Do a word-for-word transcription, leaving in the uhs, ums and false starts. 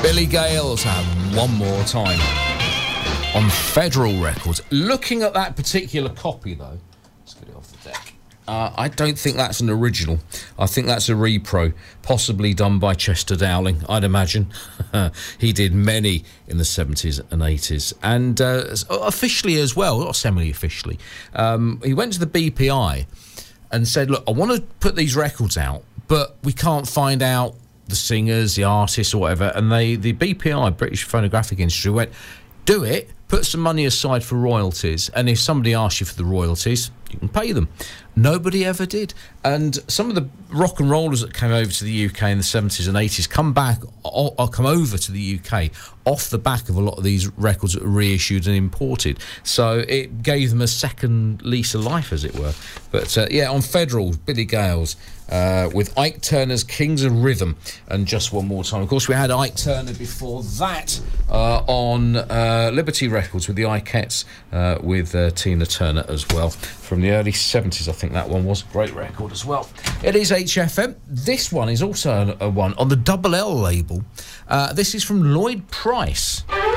Billy Gales have One More Time on Federal Records. Looking at that particular copy, though, let's get it off the deck. Uh, I don't think that's an original. I think that's a repro, possibly done by Chester Dowling, I'd imagine. He did many in the seventies and eighties. And uh, officially as well, or semi-officially, um, he went to the B P I and said, look, I want to put these records out, but we can't find out the singers, the artists or whatever. And they, the B P I, British Phonographic Industry, went, do it, put some money aside for royalties, and if somebody asks you for the royalties, you can pay them. Nobody ever did. And some of the rock and rollers that came over to the U K in the seventies and eighties come back, or, or come over to the U K off the back of a lot of these records that were reissued and imported. So it gave them a second lease of life, as it were. But uh, yeah, on Federal, Billy Gales uh, with Ike Turner's Kings of Rhythm and Just One More Time. Of course, we had Ike Turner before that uh, on uh, Liberty Records with the Ikettes, uh, with uh, Tina Turner as well, from the early seventies. I think that one was a great record as well. It is H F M. This one is also a, a one on the Double L label. Uh, this is from Lloyd Price.